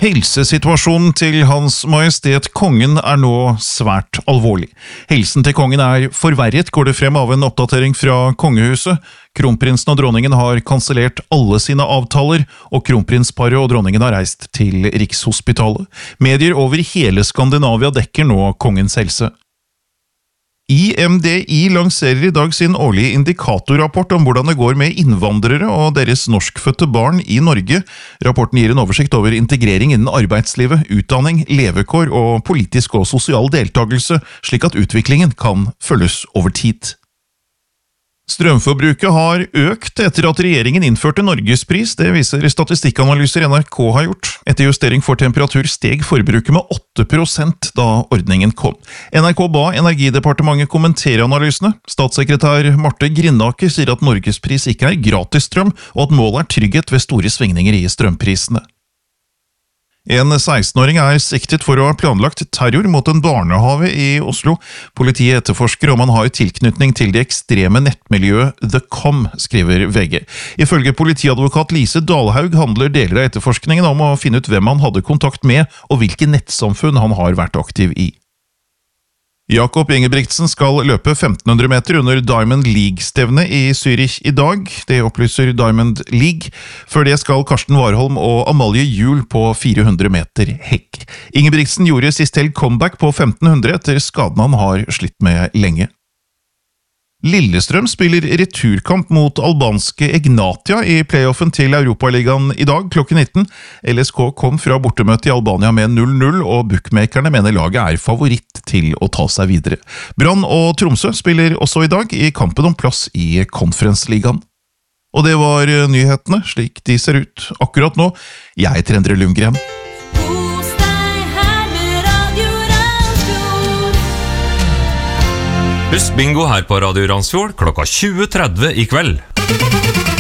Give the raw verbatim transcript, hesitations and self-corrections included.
Helsesituasjonen til Hans Majestet Kongen er nå svært alvorlig. Helsen til kongen er forverret, går det frem av en oppdatering fra kongehuset. Kronprinsen og dronningen har kansellert alle sine avtaler, og kronprinsparet og dronningen har reist til Rikshospitalet. Medier over hele Skandinavia dekker nå kongens helse. I M D I lanserer i dag sin årlige indikatorrapport om hvordan det går med innvandrere og deres norskfødte barn i Norge. Rapporten gir en oversikt over integrering innen arbeidslivet, utdanning, levekår og politisk og sosial deltagelse, slik at utviklingen kan følges over tid. Strømforbruket har økt etter at regjeringen innførte Norgespris, det viser statistikkanalyser N R K har gjort. Etter justering for temperatur steg forbruket med åtte prosent da ordningen kom. N R K ba Energidepartementet kommentere analysene. Statssekretær Marte Grindaker sier at Norgespris ikke er gratis strøm, og at målet er trygghet ved store svingninger i strømprisene. En seksten-åring er siktet for å ha planlagt terror mot en barnehave i Oslo. Politiet etterforsker om han har tilknytning til det ekstreme nettmiljøet The Com, skriver V G. Ifølge politiadvokat Lise Dalhaug handler deler av etterforskningen om å finne ut hvem han hadde kontakt med, og hvilke nettsamfunn han har vært aktiv i. Jakob Ingebrigtsen skal løpe femten hundre meter under Diamond League-stevne i Zürich i dag. Det opplyser Diamond League. Før det skal Karsten Warholm og Amalie Juhl på fire hundre meter hekk. Ingebrigtsen gjorde sist helg comeback på femten hundre etter skaden han har slitt med lenge. Lillestrøm spiller returkamp mot albanske Egnatia i playoffen til Europaligaen i dag klokken nitten. L S K kom fra bortemøte i Albania med null null, og bookmakerne mener laget er favoritt til å ta seg videre. Brann og Tromsø spiller også i dag i kampen om plass i Konferensligaen. Og det var nyhetene, slik de ser ut akkurat nå. Jeg heter Endre Lundgren. Husk bingo her på Radio Randsfjord klokka tjue tretti i kveld.